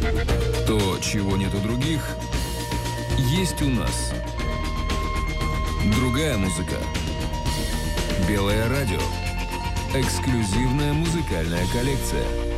То, чего нет у других, есть у нас. Другая музыка. Белое радио. Эксклюзивная музыкальная коллекция.